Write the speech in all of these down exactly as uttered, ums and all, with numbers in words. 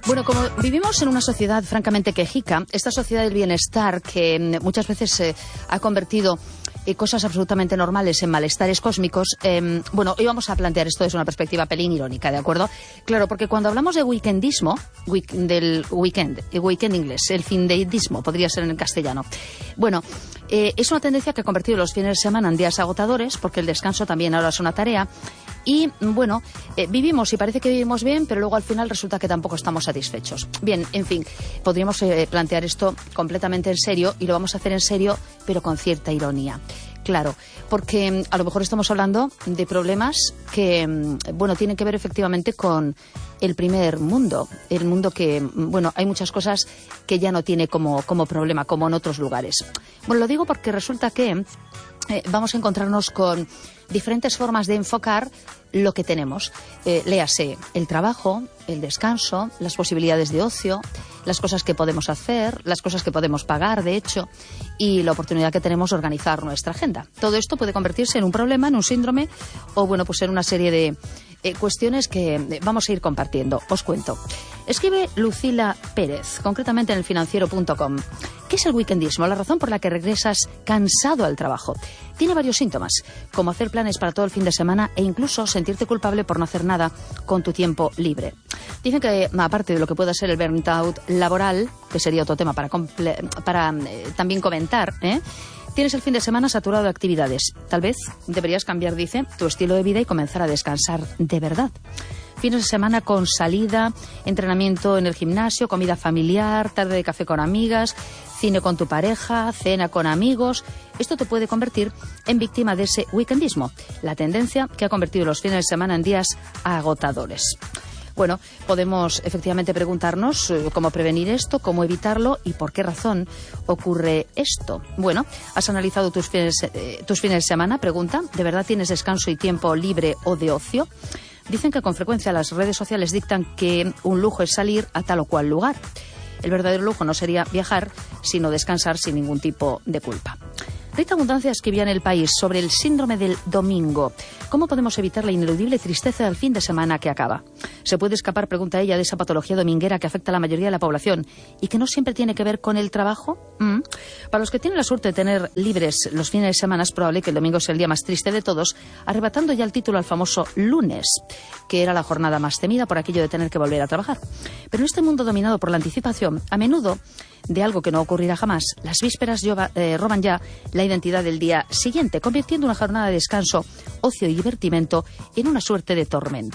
Bueno, como vivimos en una sociedad francamente quejica, esta sociedad del bienestar que muchas veces se eh, ha convertido eh, cosas absolutamente normales en malestares cósmicos, eh, bueno, hoy vamos a plantear esto desde una perspectiva pelín irónica, ¿de acuerdo? Claro, porque cuando hablamos de weekendismo, week, del weekend, el weekend inglés, el findeidismo, podría ser en el castellano, bueno, eh, es una tendencia que ha convertido los fines de semana en días agotadores, porque el descanso también ahora es una tarea. Y, bueno, eh, vivimos y parece que vivimos bien, pero luego al final resulta que tampoco estamos satisfechos. Bien, en fin, podríamos eh, plantear esto completamente en serio, y lo vamos a hacer en serio, pero con cierta ironía. Claro, porque a lo mejor estamos hablando de problemas que, bueno, tienen que ver efectivamente con el primer mundo, el mundo que, bueno, hay muchas cosas que ya no tiene como, como problema, como en otros lugares. Bueno, lo digo porque resulta que eh, vamos a encontrarnos con diferentes formas de enfocar lo que tenemos. Eh, léase el trabajo, el descanso, las posibilidades de ocio, las cosas que podemos hacer, las cosas que podemos pagar, de hecho, y la oportunidad que tenemos de organizar nuestra agenda. Todo esto puede convertirse en un problema, en un síndrome, o bueno, pues en una serie de eh, cuestiones que eh, vamos a ir compartiendo. Os cuento. Escribe Lucila Pérez, concretamente en el financiero punto com. ¿Qué es el weekendismo? La razón por la que regresas cansado al trabajo. Tiene varios síntomas, como hacer planes para todo el fin de semana e incluso sentirte culpable por no hacer nada con tu tiempo libre. Dicen que, aparte de lo que pueda ser el burnout laboral, que sería otro tema para, para eh, también comentar, ¿eh? Tienes el fin de semana saturado de actividades. Tal vez deberías cambiar, dice, tu estilo de vida y comenzar a descansar de verdad. Fines de semana con salida, entrenamiento en el gimnasio, comida familiar, tarde de café con amigas, cine con tu pareja, cena con amigos. Esto te puede convertir en víctima de ese weekendismo, la tendencia que ha convertido los fines de semana en días agotadores. Bueno, podemos efectivamente preguntarnos eh, cómo prevenir esto, cómo evitarlo y por qué razón ocurre esto. Bueno, ¿has analizado tus fines, eh, tus fines de semana? Pregunta, ¿de verdad tienes descanso y tiempo libre o de ocio? Dicen que con frecuencia las redes sociales dictan que un lujo es salir a tal o cual lugar. El verdadero lujo no sería viajar, sino descansar sin ningún tipo de culpa. Rita Abundancia escribía en El País sobre el síndrome del domingo. ¿Cómo podemos evitar la ineludible tristeza del fin de semana que acaba? ¿Se puede escapar, pregunta ella, de esa patología dominguera que afecta a la mayoría de la población y que no siempre tiene que ver con el trabajo? ¿Mm? Para los que tienen la suerte de tener libres los fines de semana, es probable que el domingo sea el día más triste de todos, arrebatando ya el título al famoso lunes, que era la jornada más temida por aquello de tener que volver a trabajar. Pero en este mundo dominado por la anticipación, a menudo, de algo que no ocurrirá jamás, las vísperas lleva, eh, roban ya la identidad del día siguiente, convirtiendo una jornada de descanso, ocio y divertimento en una suerte de tormento.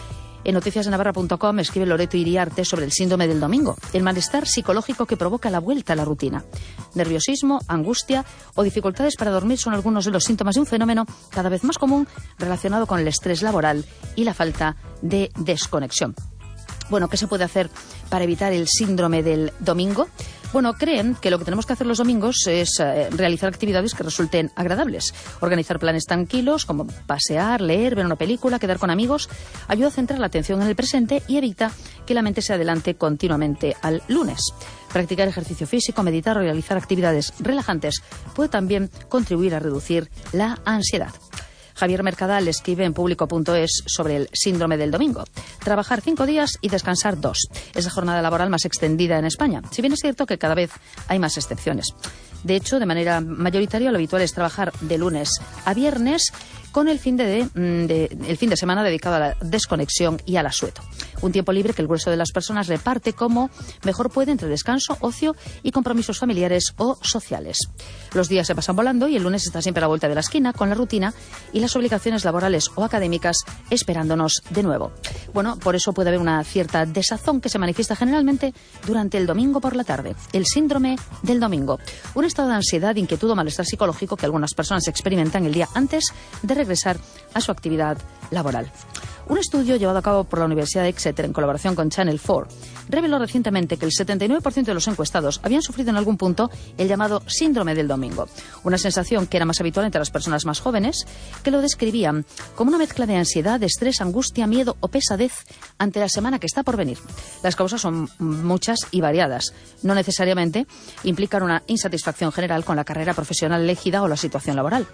En noticias de navarra punto com escribe Loreto Iriarte sobre el síndrome del domingo, el malestar psicológico que provoca la vuelta a la rutina. Nerviosismo, angustia o dificultades para dormir son algunos de los síntomas de un fenómeno cada vez más común relacionado con el estrés laboral y la falta de desconexión. Bueno, ¿qué se puede hacer para evitar el síndrome del domingo? Bueno, creen que lo que tenemos que hacer los domingos es eh, realizar actividades que resulten agradables. Organizar planes tranquilos, como pasear, leer, ver una película, quedar con amigos, ayuda a centrar la atención en el presente y evita que la mente se adelante continuamente al lunes. Practicar ejercicio físico, meditar o realizar actividades relajantes puede también contribuir a reducir la ansiedad. Javier Mercadal escribe en público punto es sobre el síndrome del domingo. Trabajar cinco días y descansar dos. Es la jornada laboral más extendida en España, si bien es cierto que cada vez hay más excepciones. De hecho, de manera mayoritaria, lo habitual es trabajar de lunes a viernes con el fin de, de, de, el fin de semana dedicado a la desconexión y al asueto. Un tiempo libre que el grueso de las personas reparte como mejor puede entre descanso, ocio y compromisos familiares o sociales. Los días se pasan volando y el lunes está siempre a la vuelta de la esquina con la rutina y las obligaciones laborales o académicas esperándonos de nuevo. Bueno, por eso puede haber una cierta desazón que se manifiesta generalmente durante el domingo por la tarde. El síndrome del domingo. Un estado de ansiedad, inquietud o malestar psicológico que algunas personas experimentan el día antes de regresar a su actividad laboral. Un estudio llevado a cabo por la Universidad de Exeter en colaboración con Channel cuatro reveló recientemente que el setenta y nueve por ciento de los encuestados habían sufrido en algún punto el llamado síndrome del domingo, una sensación que era más habitual entre las personas más jóvenes, que lo describían como una mezcla de ansiedad, estrés, angustia, miedo o pesadez ante la semana que está por venir. Las causas son muchas y variadas. No necesariamente implican una insatisfacción general con la carrera profesional elegida o la situación laboral.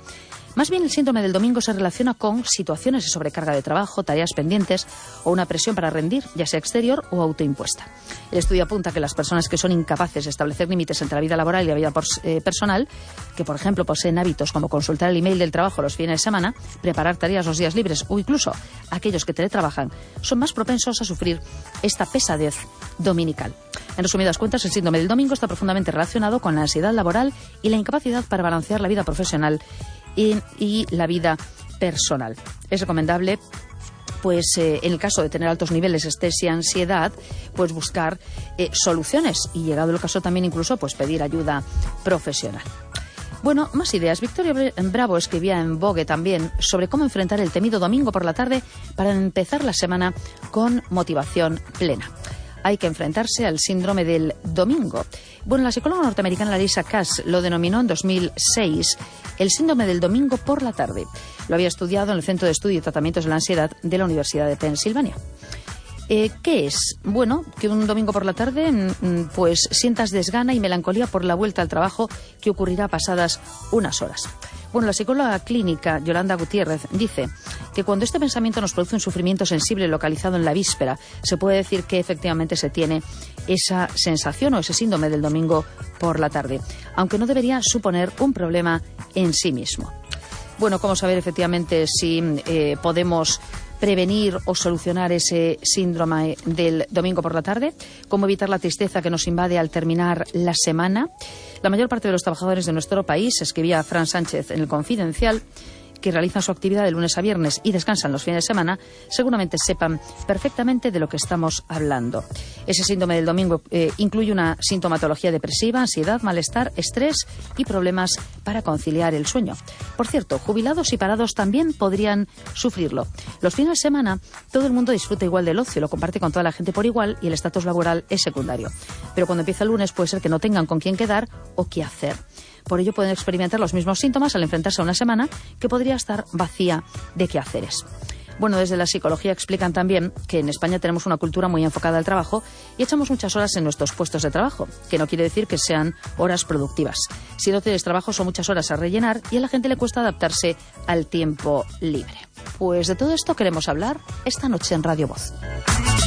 Más bien el síndrome del domingo se relaciona con situaciones de sobrecarga de trabajo, tareas pendientes o una presión para rendir, ya sea exterior o autoimpuesta. El estudio apunta que las personas que son incapaces de establecer límites entre la vida laboral y la vida eh, personal, que por ejemplo poseen hábitos como consultar el email del trabajo los fines de semana, preparar tareas los días libres o incluso aquellos que teletrabajan, son más propensos a sufrir esta pesadez dominical. En resumidas cuentas, el síndrome del domingo está profundamente relacionado con la ansiedad laboral y la incapacidad para balancear la vida profesional y, y la vida personal. Es recomendable, pues eh, en el caso de tener altos niveles de estrés y ansiedad, pues buscar eh, soluciones y, llegado el caso, también incluso pues pedir ayuda profesional. Bueno, más ideas. Victoria Bravo escribía en Vogue también sobre cómo enfrentar el temido domingo por la tarde para empezar la semana con motivación plena. Hay que enfrentarse al síndrome del domingo. Bueno, la psicóloga norteamericana Lisa Cass lo denominó en dos mil seis el síndrome del domingo por la tarde. Lo había estudiado en el Centro de Estudio y Tratamientos de la Ansiedad de la Universidad de Pensilvania. Eh, ¿Qué es? Bueno, que un domingo por la tarde pues sientas desgana y melancolía por la vuelta al trabajo que ocurrirá pasadas unas horas. Bueno, la psicóloga clínica Yolanda Gutiérrez dice que cuando este pensamiento nos produce un sufrimiento sensible localizado en la víspera, se puede decir que efectivamente se tiene esa sensación o ese síndrome del domingo por la tarde, aunque no debería suponer un problema en sí mismo. Bueno, ¿cómo saber efectivamente si eh, podemos prevenir o solucionar ese síndrome del domingo por la tarde? ¿Cómo evitar la tristeza que nos invade al terminar la semana? La mayor parte de los trabajadores de nuestro país, escribía Fran Sánchez en El Confidencial, que realizan su actividad de lunes a viernes y descansan los fines de semana, seguramente sepan perfectamente de lo que estamos hablando. Ese síndrome del domingo eh, incluye una sintomatología depresiva, ansiedad, malestar, estrés y problemas para conciliar el sueño. Por cierto, jubilados y parados también podrían sufrirlo. Los fines de semana todo el mundo disfruta igual del ocio, lo comparte con toda la gente por igual y el estatus laboral es secundario. Pero cuando empieza el lunes puede ser que no tengan con quién quedar o qué hacer. Por ello pueden experimentar los mismos síntomas al enfrentarse a una semana que podría estar vacía de quehaceres. Bueno, desde la psicología explican también que en España tenemos una cultura muy enfocada al trabajo y echamos muchas horas en nuestros puestos de trabajo, que no quiere decir que sean horas productivas. Si no tienes trabajo son muchas horas a rellenar y a la gente le cuesta adaptarse al tiempo libre. Pues de todo esto queremos hablar esta noche en Radio Voz.